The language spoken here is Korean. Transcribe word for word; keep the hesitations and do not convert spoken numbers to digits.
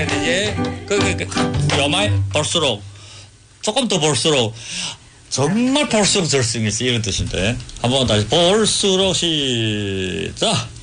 이제 그, 그, 그 요말 볼수록 조금 더 볼수록 정말 볼수록 절승이 있어 이런 뜻인데 한번 다시 볼수록 시작.